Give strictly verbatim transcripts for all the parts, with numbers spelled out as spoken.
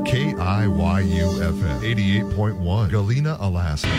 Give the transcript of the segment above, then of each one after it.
K I Y U F M, eighty-eight point one, Galena, Alaska.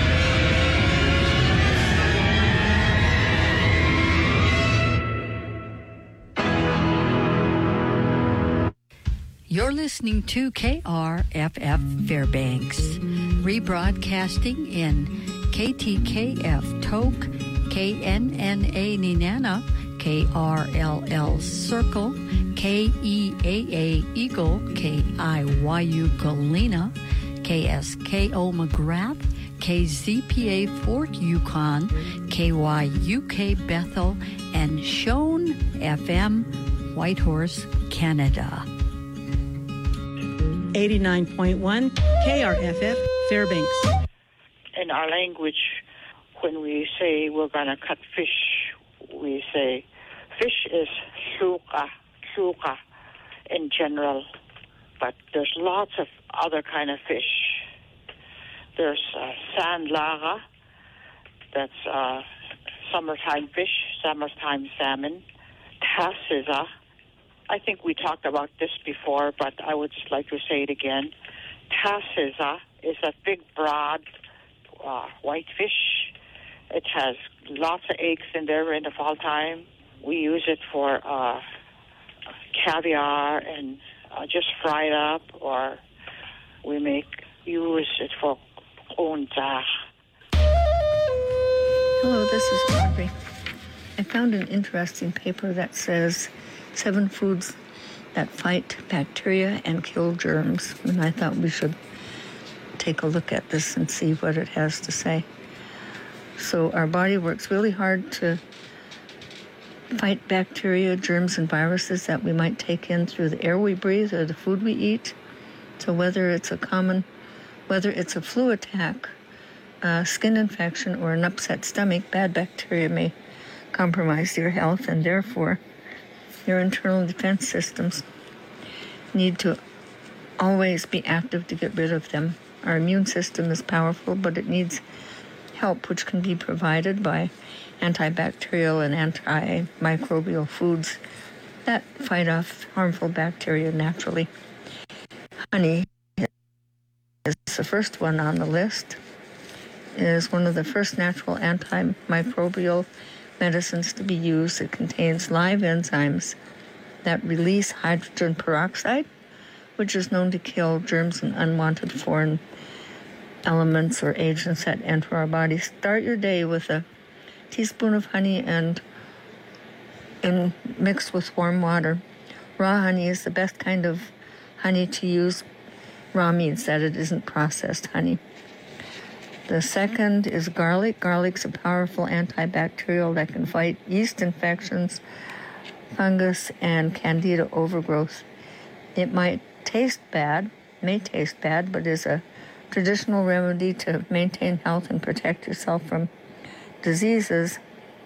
You're listening to K R F F Fairbanks, rebroadcasting in K T K F Tok, K N N A Nenana, K R L L Circle, K E A A Eagle, K I Y U Galena, K S K O McGrath, K Z P A Fort Yukon, K Y U K Bethel, and Shone F M, Whitehorse, Canada. eighty-nine point one K R F F Fairbanks. In our language, when we say we're going to cut fish, we say fish is shuka, shuka in general, but there's lots of other kind of fish. There's uh, sand laga, that's uh, summertime fish, summertime salmon. Tassiza, I think we talked about this before, but I would just like to say it again. Tassiza is a big, broad, uh, white fish. It has lots of eggs in there in the fall time. We use it for uh, caviar and uh, just fry it up, or we make use it for onza. Hello, this is Audrey. I found an interesting paper that says seven foods that fight bacteria and kill germs, and I thought we should take a look at this and see what it has to say. So our body works really hard to fight bacteria, germs, and viruses that we might take in through the air we breathe or the food we eat. So whether it's a common, whether it's a flu attack, a skin infection, or an upset stomach, bad bacteria may compromise your health, and therefore your internal defense systems need to always be active to get rid of them. Our immune system is powerful, but it needs help, which can be provided by antibacterial and antimicrobial foods that fight off harmful bacteria naturally. Honey is the first one on the list. It is one of the first natural antimicrobial medicines to be used. It contains live enzymes that release hydrogen peroxide, which is known to kill germs and unwanted foreign elements or agents that enter our body. Start your day with a teaspoon of honey and, and mixed with warm water. Raw honey is the best kind of honey to use. Raw means that it isn't processed honey. The second is garlic. Garlic's a powerful antibacterial that can fight yeast infections, fungus, and candida overgrowth. It might taste bad, may taste bad, but is a traditional remedy to maintain health and protect yourself from diseases.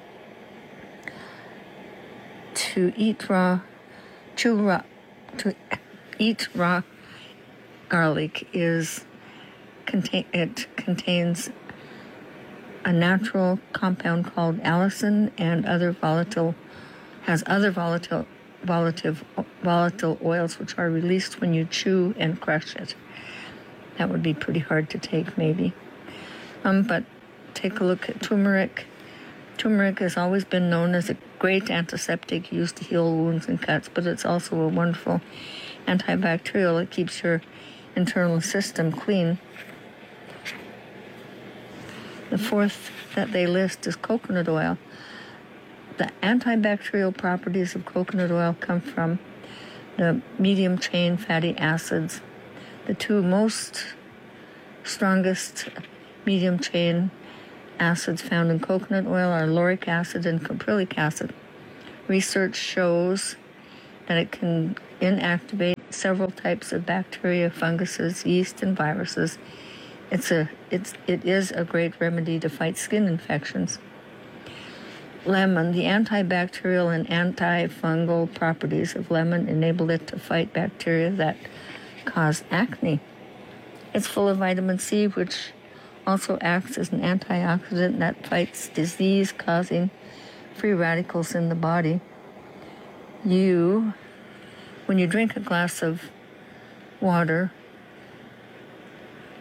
To eat raw, chew raw, to eat raw garlic is contain it contains a natural compound called allicin and other volatile has other volatile volatile volatile oils which are released when you chew and crush it. That would be pretty hard to take, maybe. Um, but take a look at turmeric. Turmeric has always been known as a great antiseptic used to heal wounds and cuts, but it's also a wonderful antibacterial. It keeps your internal system clean. The fourth that they list is coconut oil. The antibacterial properties of coconut oil come from the medium-chain fatty acids. The two most strongest medium-chain acids found in coconut oil are lauric acid and caprylic acid. Research shows that it can inactivate several types of bacteria, funguses, yeast, and viruses. It's a, it's, it is a great remedy to fight skin infections. Lemon, the antibacterial and antifungal properties of lemon enable it to fight bacteria that cause acne. It's full of vitamin C, which also acts as an antioxidant that fights disease causing free radicals in the body. You, when you drink a glass of water,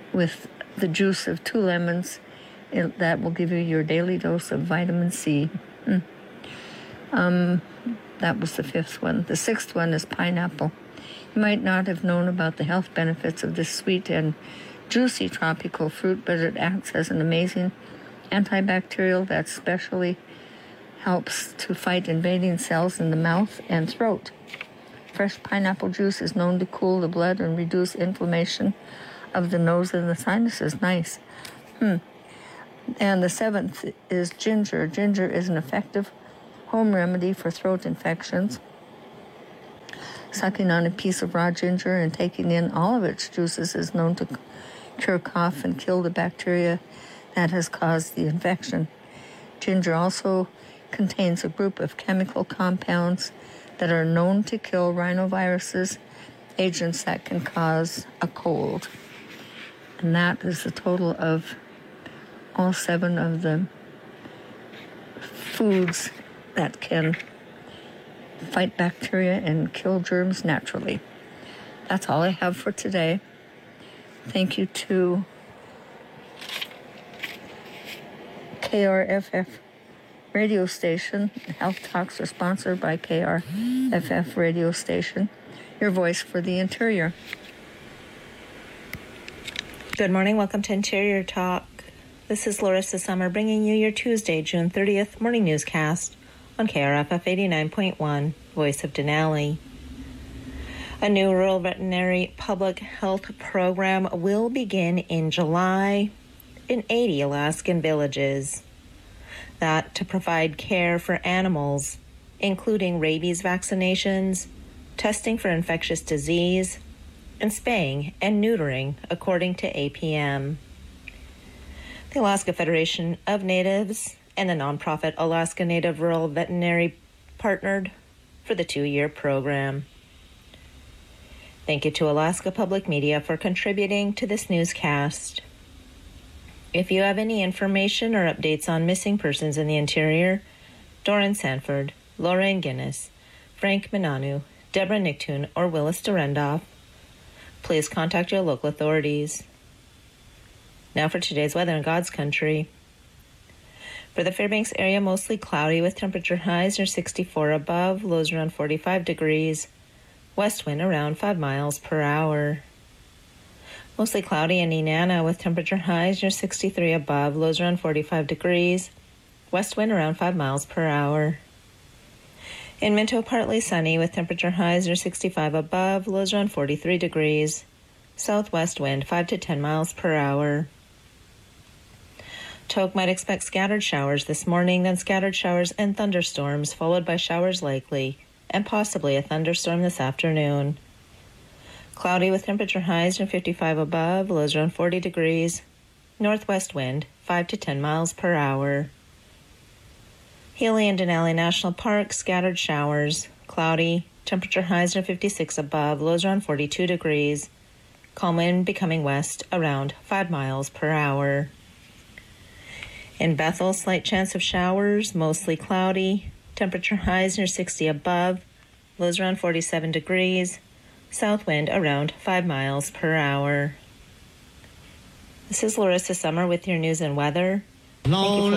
with the juice of two lemons. It, that will give you your daily dose of vitamin C. Mm. Um, that was the fifth one. The sixth one is pineapple. You might not have known about the health benefits of this sweet and juicy tropical fruit, but it acts as an amazing antibacterial that specially helps to fight invading cells in the mouth and throat. Fresh pineapple juice is known to cool the blood and reduce inflammation of the nose and the sinuses. Nice. Hmm. And the seventh is ginger. Ginger is an effective home remedy for throat infections. Sucking on a piece of raw ginger and taking in all of its juices is known to cure cough and kill the bacteria that has caused the infection. Ginger also contains a group of chemical compounds that are known to kill rhinoviruses, agents that can cause a cold. And that is the total of all seven of the foods that can fight bacteria and kill germs naturally. That's all I have for today. Thank you to K R F F radio station. Health Talks are sponsored by K R F F radio station, your voice for the interior. Good morning. Welcome to Interior Talk. This is Larissa Summer bringing you your Tuesday, June thirtieth morning newscast on K R F F eighty-nine point one, Voice of Denali. A new rural veterinary public health program will begin in July in eighty Alaskan villages. That to provide care for animals, including rabies vaccinations, testing for infectious disease, and spaying and neutering, according to A P M. The Alaska Federation of Natives and the nonprofit Alaska Native Rural Veterinary partnered for the two-year program. Thank you to Alaska Public Media for contributing to this newscast. If you have any information or updates on missing persons in the interior, Doran Sanford, Lorraine Guinness, Frank Minanu, Deborah Nicktoon, or Willis Durendoff, please contact your local authorities. Now for today's weather in God's country. For the Fairbanks area, mostly cloudy with temperature highs near sixty-four above, lows around forty-five degrees, west wind around five miles per hour. Mostly cloudy in Nenana with temperature highs near sixty-three above, lows around forty-five degrees, west wind around five miles per hour. In Minto, partly sunny with temperature highs near sixty-five above, lows around forty-three degrees, southwest wind five to ten miles per hour. Tok might expect scattered showers this morning, then scattered showers and thunderstorms, followed by showers likely, and possibly a thunderstorm this afternoon. Cloudy with temperature highs near fifty-five above, lows around forty degrees, northwest wind five to ten miles per hour. Healy and Denali National Park, scattered showers, cloudy, temperature highs near fifty-six above, lows around forty-two degrees, calm wind becoming west around five miles per hour. In Bethel, slight chance of showers, mostly cloudy, temperature highs near sixty above, lows around forty-seven degrees, south wind around five miles per hour. This is Larissa Summer with your news and weather. Thank you for